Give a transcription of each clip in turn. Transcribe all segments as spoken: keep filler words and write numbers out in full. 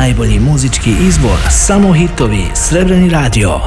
najbolji muzički izbor, samo hitovi, Srebrni radio.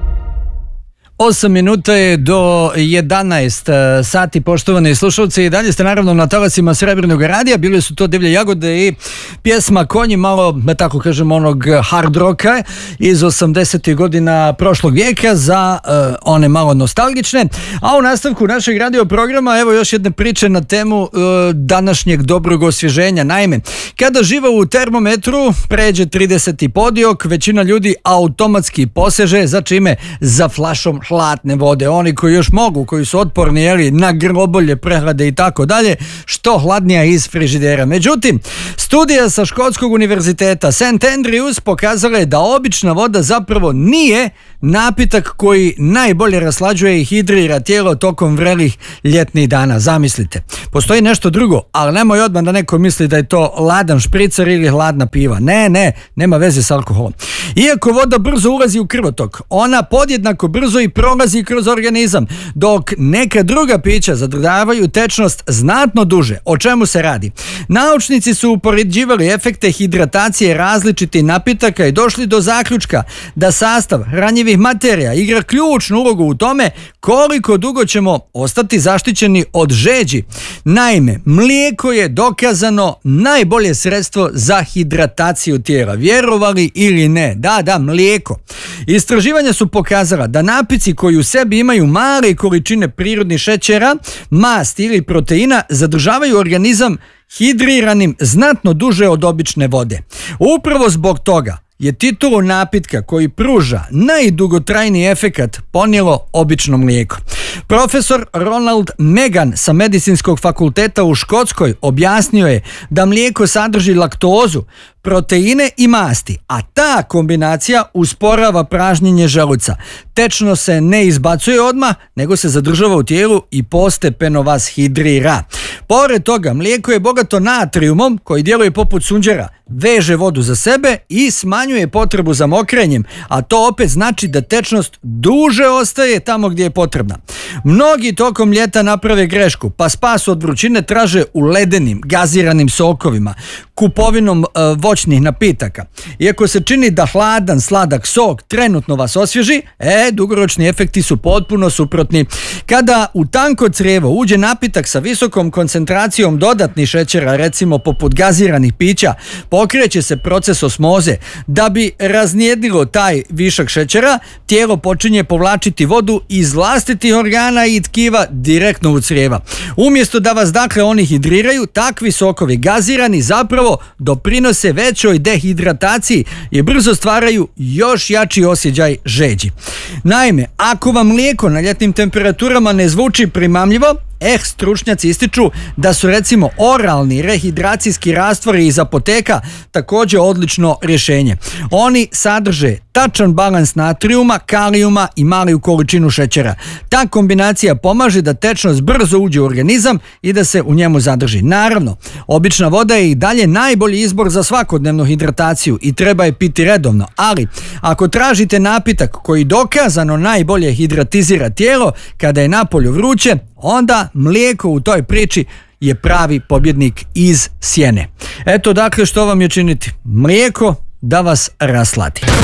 osam minuta je do jedanaest sati, poštovani slušalci, i dalje ste naravno na talasima Srebrnog radija. Bili su to Divlje jagode i pjesma Konji, malo, da tako kažem, onog hard rocka iz osamdesetih godina prošlog vijeka za uh, one malo nostalgične. A u nastavku našeg radio programa evo još jedne priče na temu uh, današnjeg dobrog osvježenja. Naime, kada živa u termometru pređe trideset podiok, većina ljudi automatski poseže za čime? Za flašom hladne vode. Oni koji još mogu, koji su otporni jeli, na grobolje, prehlade i tako dalje, što hladnija iz frižidera. Međutim, studija sa Škotskog univerziteta Saint Andrews pokazala je da obična voda zapravo nije napitak koji najbolje raslađuje i hidrira tijelo tokom vrelih ljetnih dana. Zamislite. Postoji nešto drugo, ali nemoj odmah da neko misli da je to ladan špricer ili hladna piva. Ne, ne, nema veze s alkoholom. Iako voda brzo ulazi u krvotok, ona podjednako brzo i prolazi kroz organizam, dok neka druga pića zadržavaju tečnost znatno duže. O čemu se radi? Naučnici su upoređivali efekte hidratacije različitih napitaka i došli do zaključka da sastav hranjivih materija igra ključnu ulogu u tome koliko dugo ćemo ostati zaštićeni od žeđi. Naime, mlijeko je dokazano najbolje sredstvo za hidrataciju tijela. Vjerovali ili ne? Da, da, mlijeko. Istraživanja su pokazala da napici koji u sebi imaju male količine prirodnih šećera, masti ili proteina zadržavaju organizam hidriranim znatno duže od obične vode. Upravo zbog toga je titulu napitka koji pruža najdugotrajniji efekat ponijelo obično mlijeko. Profesor Ronald Megan sa Medicinskog fakulteta u Škotskoj objasnio je da mlijeko sadrži laktozu, proteine i masti, a ta kombinacija usporava pražnjenje želuca. Tečno se ne izbacuje odmah, nego se zadržava u tijelu i postepeno vas hidrira. Pored toga, mlijeko je bogato natrijumom koji djeluje poput sunđera, veže vodu za sebe i smanjuje potrebu za mokrenjem, a to opet znači da tečnost duže ostaje tamo gdje je potrebna. Mnogi tokom ljeta naprave grešku, pa spas od vrućine traže u ledenim, gaziranim sokovima, kupovinom e, voćnih napitaka. Iako se čini da hladan, sladak sok trenutno vas osvježi, e, dugoročni efekti su potpuno suprotni. Kada u tanko crijevo uđe napitak sa visokom koncentracijom dodatnih šećera, recimo poput gaziranih pića, pokreće se proces osmoze. Da bi raznijedilo taj višak šećera, tijelo počinje povlačiti vodu iz vlastitih organa i tkiva direktno u crijeva. Umjesto da vas dakle oni hidriraju, takvi sokovi gazirani zapravo doprinose većoj dehidrataciji i brzo stvaraju još jači osjećaj žeđi. Naime, ako vam mlijeko na ljetnim temperaturama ne zvuči primamljivo, Eh, stručnjaci ističu da su recimo oralni rehidracijski rastvori iz apoteka također odlično rješenje. Oni sadrže tačan balans natrijuma, kalijuma i malu količinu šećera. Ta kombinacija pomaže da tečnost brzo uđe u organizam i da se u njemu zadrži. Naravno, obična voda je i dalje najbolji izbor za svakodnevnu hidrataciju i treba je piti redovno, ali ako tražite napitak koji dokazano najbolje hidratizira tijelo kada je napolju vruće, onda mlijeko u toj priči je pravi pobjednik iz sjene. Eto dakle što vam je činiti. Mlijeko da vas raslati.